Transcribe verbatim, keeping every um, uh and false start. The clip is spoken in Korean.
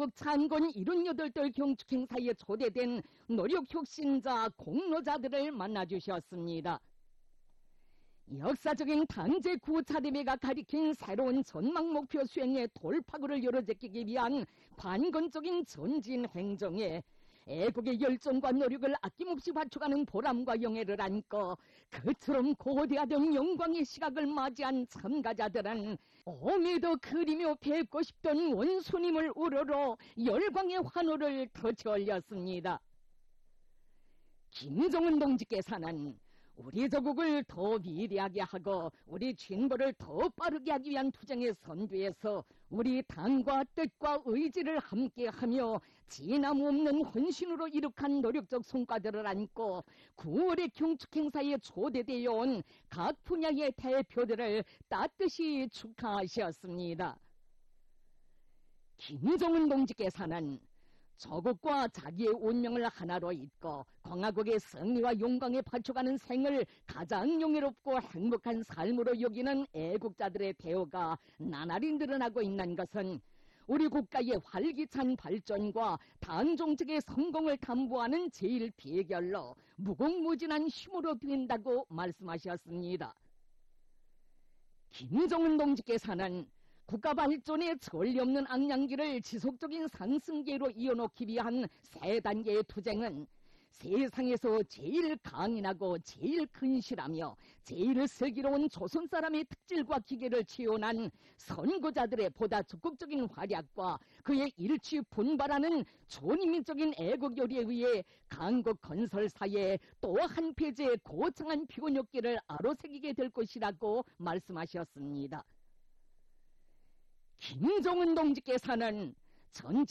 대한민국 창건 칠십팔 돌 경축 행사에 초대된 노력혁신자 공로자들을 만나주셨습니다. 역사적인 당제 구 차 대회가 가리킨 새로운 전망 목표 수행의 돌파구를 열어제끼기 위한 관건적인 전진 행정에 애국의 열정과 노력을 아낌없이 바쳐가는 보람과 영예를 안고 그처럼 고대하던 영광의 시각을 맞이한 참가자들은 오매도 그리며 뵙고 싶던 원수님을 우러러 열광의 환호를 터치올렸습니다. 김정은 동지께서는 우리 조국을 더 위대하게 하고 우리 진보를 더 빠르게 하기 위한 투쟁의 선두에서 우리 당과 뜻과 의지를 함께하며 지나무 없는 헌신으로 이룩한 노력적 성과들을 안고 구월의 경축 행사에 초대되어 온 각 분야의 대표들을 따뜻이 축하하셨습니다. 김정은 동지께서는 조국과 자기의 운명을 하나로 잇고 공화국의 승리와 영광에 바쳐가는 생을 가장 영예롭고 행복한 삶으로 여기는 애국자들의 대우가 나날이 늘어나고 있는 것은 우리 국가의 활기찬 발전과 당 정책의 성공을 담보하는 제일 비결로 무궁무진한 힘으로 된다고 말씀하셨습니다. 김정은 동지께서는 국가 발전의 전례 없는 악량기를 지속적인 상승계로 이어놓기 위한 세 단계의 투쟁은 세상에서 제일 강인하고 제일 근실하며 제일 슬기로운 조선 사람의 특질과 기계를 채워난 선구자들의 보다 적극적인 활약과 그의 일치 분발하는 전인민적인 애국열의에 의해 강국 건설사에 또 한 페이지의 고창한 피곤욕기를 아로새기게 될 것이라고 말씀하셨습니다. 김정은 동지께서는 전체